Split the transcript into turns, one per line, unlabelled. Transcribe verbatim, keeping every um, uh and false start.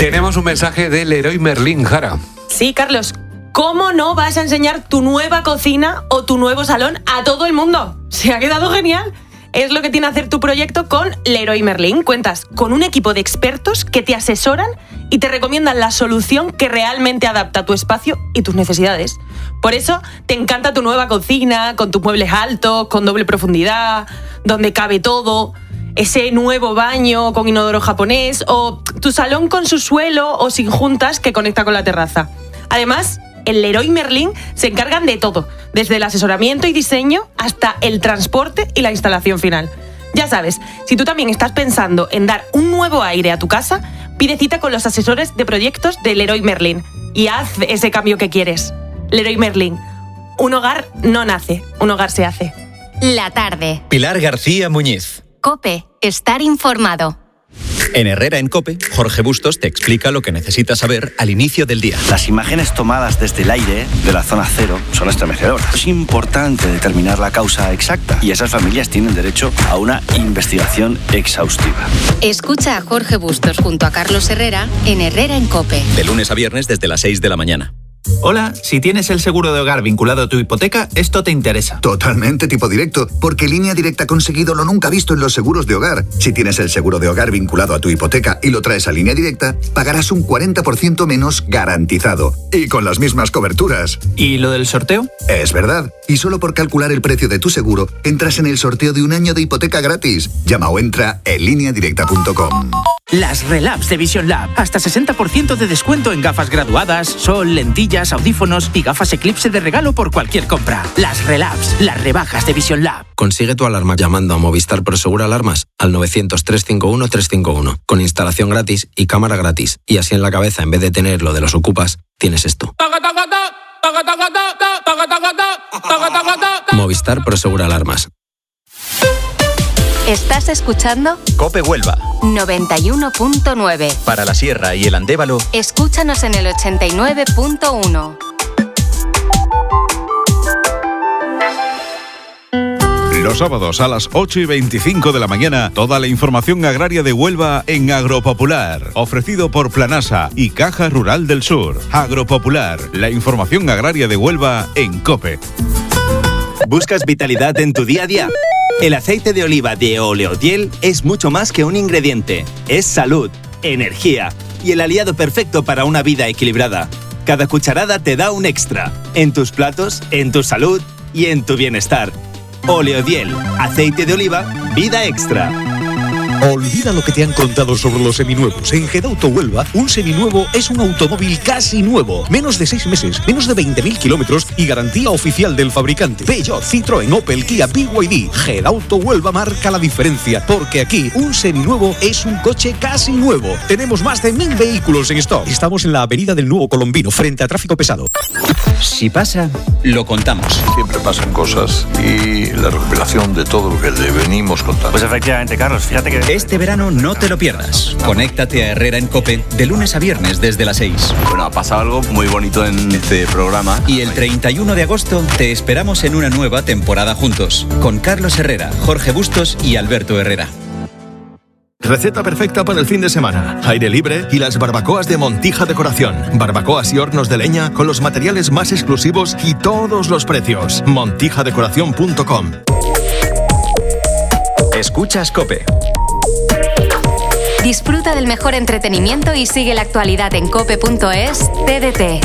Tenemos un mensaje de Leroy Merlin, Jara.
Sí, Carlos. ¿Cómo no vas a enseñar tu nueva cocina o tu nuevo salón a todo el mundo? Se ha quedado genial. Es lo que tiene hacer tu proyecto con Leroy Merlin. Cuentas con un equipo de expertos que te asesoran y te recomiendan la solución que realmente adapta a tu espacio y tus necesidades. Por eso te encanta tu nueva cocina, con tus muebles altos, con doble profundidad, donde cabe todo, ese nuevo baño con inodoro japonés o tu salón con su suelo o sin juntas que conecta con la terraza. Además, en Leroy Merlin se encargan de todo, desde el asesoramiento y diseño hasta el transporte y la instalación final. Ya sabes, si tú también estás pensando en dar un nuevo aire a tu casa, pide cita con los asesores de proyectos de Leroy Merlin y haz ese cambio que quieres. Leroy Merlin, un hogar no nace, un hogar se hace.
La tarde.
Pilar García Muñiz.
COPE, estar informado.
En Herrera en COPE, Jorge Bustos te explica lo que necesitas saber al inicio del día.
Las imágenes tomadas desde el aire de la zona cero son estremecedoras. Es importante determinar la causa exacta y esas familias tienen derecho a una investigación exhaustiva.
Escucha a Jorge Bustos junto a Carlos Herrera en Herrera en COPE.
De lunes a viernes desde las seis de la mañana.
Hola, si tienes el seguro de hogar vinculado a tu hipoteca, esto te interesa.
Totalmente tipo directo, porque Línea Directa ha conseguido lo nunca visto en los seguros de hogar. Si tienes el seguro de hogar vinculado a tu hipoteca y lo traes a Línea Directa, pagarás un cuarenta por ciento menos garantizado. Y con las mismas coberturas.
¿Y lo del sorteo?
Es verdad. Y solo por calcular el precio de tu seguro, entras en el sorteo de un año de hipoteca gratis. Llama o entra en línea directa punto com.
Las Relabs de Vision Lab. Hasta sesenta por ciento de descuento en gafas graduadas, sol, lentillas, audífonos y gafas Eclipse de regalo por cualquier compra. Las Relabs, las rebajas de Vision Lab.
Consigue tu alarma llamando a Movistar Prosegur Alarmas al novecientos, trescientos cincuenta y uno, trescientos cincuenta y uno, con instalación gratis y cámara gratis. Y así en la cabeza, en vez de tener lo de los ocupas, tienes esto. Movistar Prosegur Alarmas.
¿Estás escuchando?
COPE Huelva.
noventa y uno punto nueve.
Para la Sierra y el Andévalo.
Escúchanos en el ochenta y nueve punto uno.
Los sábados a las ocho y veinticinco de la mañana, toda la información agraria de Huelva en Agropopular. Ofrecido por Planasa y Caja Rural del Sur. Agropopular, la información agraria de Huelva en COPE.
¿Buscas vitalidad en tu día a día? El aceite de oliva de Oleodiel es mucho más que un ingrediente. Es salud, energía y el aliado perfecto para una vida equilibrada. Cada cucharada te da un extra. En tus platos, en tu salud y en tu bienestar. Oleodiel, aceite de oliva, vida extra.
Olvida lo que te han contado sobre los seminuevos. En Gedauto Huelva, un seminuevo es un automóvil casi nuevo. Menos de seis meses, menos de veinte mil kilómetros y garantía oficial del fabricante. Peugeot, Citroën, Opel, Kia, B Y D. Gedauto Huelva marca la diferencia, porque aquí un seminuevo es un coche casi nuevo. Tenemos más de mil vehículos en stock. Estamos en la avenida del Nuevo Colombino, frente a tráfico pesado.
Si pasa, lo contamos.
Siempre pasan cosas y la recopilación de todo lo que le venimos contando.
Pues efectivamente, Carlos, fíjate que...
Este verano no te lo pierdas. Conéctate a Herrera en COPE de lunes a viernes desde las seis.
Bueno, ha pasado algo muy bonito en este programa.
Y el treinta y uno de agosto te esperamos en una nueva temporada juntos. Con Carlos Herrera, Jorge Bustos y Alberto Herrera.
Receta perfecta para el fin de semana. Aire libre y las barbacoas de Montija Decoración. Barbacoas y hornos de leña con los materiales más exclusivos y todos los precios. montija decoración punto com.
Escuchas COPE.
Disfruta del mejor entretenimiento y sigue la actualidad en cope punto es. T D T.